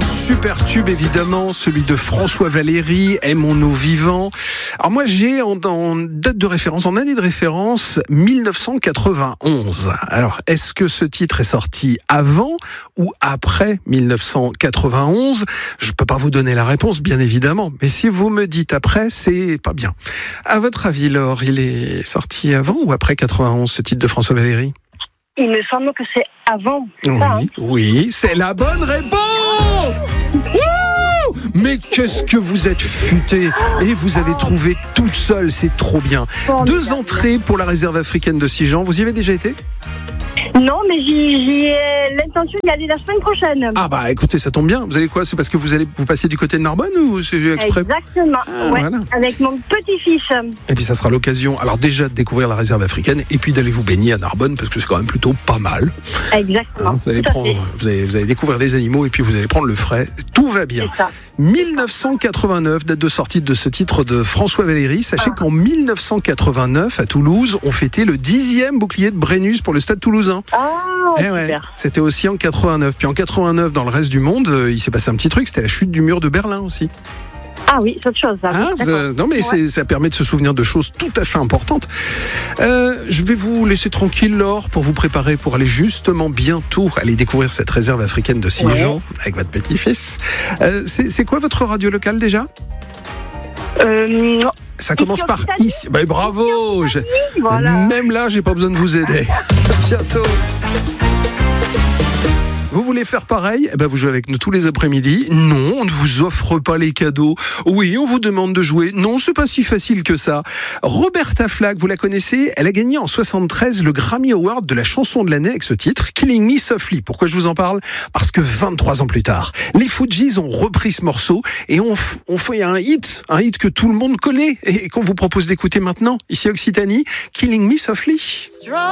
super tube évidemment, celui de François Valéry, Aimons-nous vivants. Alors moi j'ai en date de référence, en année de référence, 1991. Alors est-ce que ce titre est sorti avant ou après 1991 ? Je peux pas vous donner la réponse bien évidemment, mais si vous me dites après, c'est pas bien. À votre avis Laure, il est sorti avant ou après 91 ce titre de François Valéry ? Il me semble que c'est avant. Oui, ça, hein. oui, c'est la bonne réponse. Wouh ! Mais qu'est-ce que vous êtes futé et vous avez trouvé toute seule, c'est trop bien. 2 entrées pour la réserve africaine de Sijan. Vous y avez déjà été ? Non, mais j'y ai l'intention d'y aller la semaine prochaine. Ah bah écoutez, ça tombe bien. Vous allez quoi ? C'est parce que vous passez du côté de Narbonne ou c'est exprès ? Exactement, ouais, voilà. avec mon petit-fils. Et puis ça sera l'occasion, alors déjà de découvrir la réserve africaine et puis d'aller vous baigner à Narbonne parce que c'est quand même plutôt pas mal. Exactement. Vous allez découvrir des animaux et puis vous allez prendre le frais. Tout va bien. C'est ça. 1989, date de sortie de ce titre de François Valéry. Sachez qu'en 1989, à Toulouse, on fêtait le 10e bouclier de Brennus pour le Stade toulousain. Ah, super. Ouais, c'était aussi en 89. Puis en 89, dans le reste du monde, il s'est passé un petit truc, c'était la chute du mur de Berlin aussi. Ah oui, c'est autre chose. Non mais ça permet de se souvenir de choses tout à fait importantes. Je vais vous laisser tranquille Laure pour vous préparer pour aller justement bientôt aller découvrir cette réserve africaine de Sijan avec votre petit-fils. C'est quoi votre radio locale déjà ? Ça commence par ici. Bah, bravo. Voilà. Même là, j'ai pas besoin de vous aider. À bientôt. Vous voulez faire pareil ? Eh ben vous jouez avec nous tous les après-midi. Non, on ne vous offre pas les cadeaux. Oui, on vous demande de jouer. Non, c'est pas si facile que ça. Roberta Flack, vous la connaissez ? Elle a gagné en 73 le Grammy Award de la chanson de l'année avec ce titre, Killing Me Softly. Pourquoi je vous en parle ? Parce que 23 ans plus tard, les Fujis ont repris ce morceau et on fait un hit que tout le monde connaît et qu'on vous propose d'écouter maintenant, ici Occitanie, Killing Me Softly.